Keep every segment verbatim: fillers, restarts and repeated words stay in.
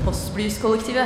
Postblues-kollektivet.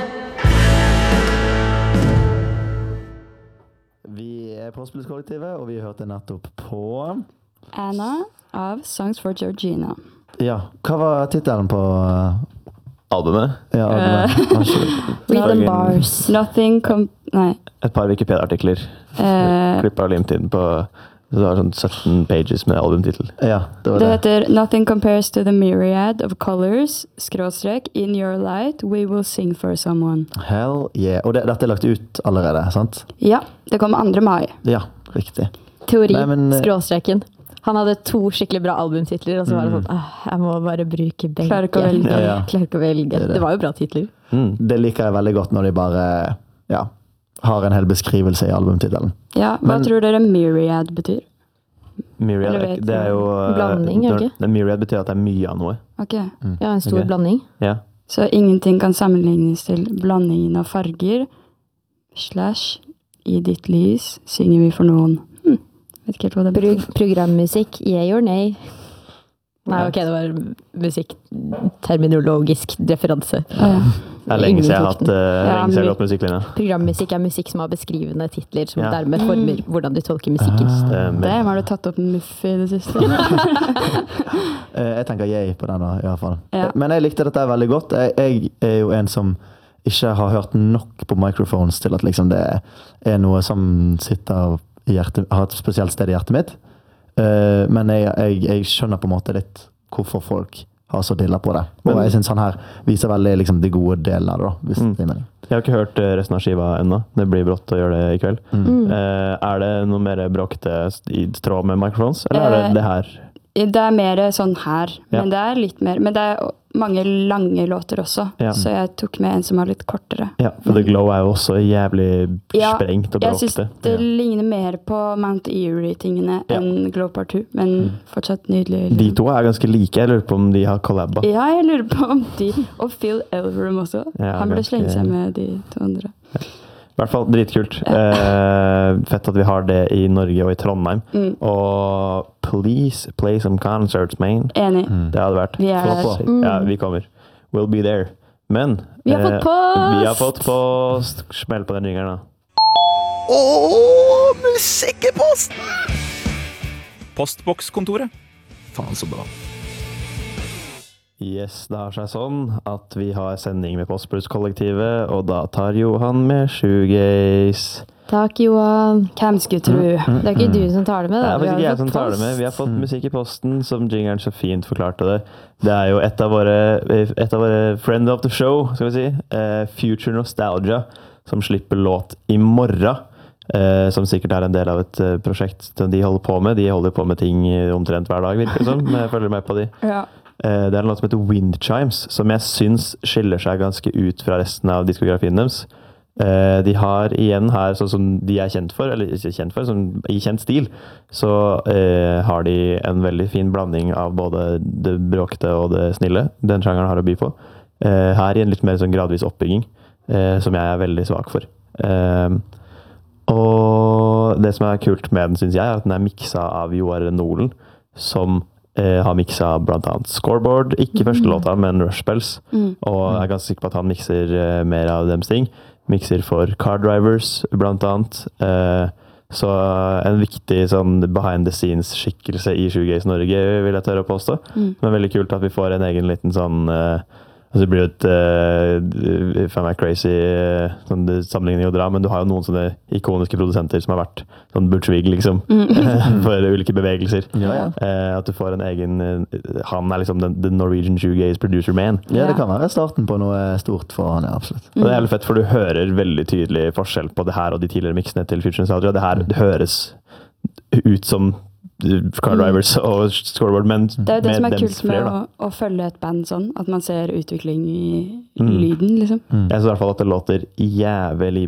Vi er Postblues-kollektivet, og vi hørte nettopp på Anna av Songs for Georgina. Ja, hva var titelen på albumet? Ja, albumet. Rhythm Bars. Nothing com... Nei. Et par Wikipedia-artikler. Uh, Klippet av limt inn på det var sånn sytten pages med albumtitel. Ja, det var det. Det heter Nothing Compares to the Myriad of Colors, skråstrek, In Your Light, We Will Sing for Someone. Hell yeah. Og det, dette er lagt ut allerede, sant? Ja, det kommer andre mai. Ja, riktig. Teori, Nei, men, skråstreken. Han hadde to skikkelig bra albumtitler, og så var det sånn, ah, jeg må bare bruke begge. Klarer ikke å velge. Ja, ja. Klarer ikke å velge. Det, det. det var jo bra titler. Mm. Det liker jeg veldig godt når de bare, ja, har en hel beskrivelse i albumtitelen. Ja, hva Men, tror dere Myriad betyr? Myriad, vet, det er jo... Blanding, er det ikke? Myriad betyr at det er mye av noe. Ok. Mm. Ja, en stor Ok. blanding. Ja. Så ingenting kan sammenlignes til blandingen av farger, slash, i ditt lys, synger vi for noen. Hm. Vet ikke helt hva det Pro betyr. programmusikk, yay or nay? Nei, ok, det var musikk, terminologisk referanse. Ah, ja. Det er lenge siden jeg har hatt, uh, Ja, lenge siden jeg har my- gått musikklinja. Programmusikk er musikk som har beskrivende titler, som Ja. dermed former hvordan du tolker musikken. Stemmer. Det har du tatt opp Muff i det siste. Eh, jeg tenker yay på den da, i hvert fall. Ja. Men jeg likte dette veldig godt. Jeg, jeg er jo en som ikke har hørt nok på microphones til at liksom det er noe som sitter i hjertet, har et spesielt sted i hjertet mitt. Eh, men jeg, jeg, jeg skjønner på en måte litt hvorfor folk har så dilla på det. Og jeg synes han her viser veldig liksom, de gode delene av det, da, hvis Mm. det er mening. Jeg har ikke hørt uh, resten av skiva ennå. Det blir brått å gjøre det i kveld. Mm. Uh, er det noe mer bråkete i tråd med microphones, eller er det Eh, det her? Det er mer sånn her, Ja. men det er litt mer. Men det er mange lange låter også, Ja. så jeg tok med en som var litt kortere. Ja, for The Glow er jo også jævlig Ja, sprengt og Jeg syns bråkete. det ligner mer på Mount Erie-tingene Ja. enn Glow Part to, men fortsatt nydelig. De to er ganske like. Jeg lurer på om de har collabba. Ja, jeg lurer på om de, og Phil Elverum også. Ja, Han burde ganske- slenge seg med de to andre. I hvert fall dritkult. Eh, fett at vi har det i Norge og i Trondheim. Mm. Og please play some concerts, man. Enig. Det hadde vært Vi er flott. der. Mm. Ja, vi kommer. We'll be there. Men Vi har fått post! Vi har fått post! Smell på den ringeren, da. Åh, musikkeposten! Postbokskontoret. Faen så bra. Yes, det har seg sånn at vi har sending med Postblues-kollektivet, og da tar Johan med shoegaze. Takk, Johan. Hvem skulle tro? Det er ikke du som tar det med, Det da. er Vi faktisk har ikke jeg fått som tar det med. post. Vi har fått musikk i posten, som jingeren så fint forklarte det. Det er jo et av våre, et av våre friend of the show, skal vi si, eh, Future Nostalgia, som slipper låt i morgen. Eh, som sikkert er en del av et eh, prosjekt som de holder på med. De holder på med ting eh, omtrent hver dag, virker det som. Men jeg følger med på de. Ja. Eh, det er en låt som heter Wind Chimes, som jeg syns skiller seg ganske ut fra resten av diskografien deres. Eh, de har igjen her, sånn som de er kjent for, eller ikke kjent for, som i kjent stil, så eh, har de en veldig fin blanding av både det bråkete og det snille den sjangeren har å by på. Eh, her i en litt mer sånn gradvis oppbygging, eh, som jeg er veldig svak for. Eh, og det som er kult med den, synes jeg, er at den er miksa av Joar Nolen, som eh, har miksa blant annet Scoreboard, ikke første låta, men Rush Bells, Mm. og jeg er ganske sikker på at han mikser eh, mer av dems ting. Mikser for Car Drivers, blant annet. Eh, så en viktig sånn behind the scenes-skikkelse i Shoegaze Norge, vil jeg tørre å påstå. Mm. Men veldig kult at vi får en egen liten sånn eh, altså det blir jo et uh, if I'm crazy uh, sånn det sammenligning å dra, men du har jo noen sånne ikoniske produsenter som har vært sånn Butchwig, liksom, for ulike bevegelser. Ja, ja. Eh, at du får en egen uh, han er liksom den, the Norwegian Shoegaze producer man. Ja, det kan være starten på noe stort for han, ja, absolutt. Og det er jævlig fett, for du hører veldig tydelig forskjell på det her og de tidligere miksene til Future Nostalgia. Det her det høres ut som Car Drivers og Scoreboard, men Det er jo det med som er dems kult med flere, å, da. å følge et band sånn, at man ser utvikling i Mm. lyden, liksom. Jeg synes i hvert fall at det låter jævlig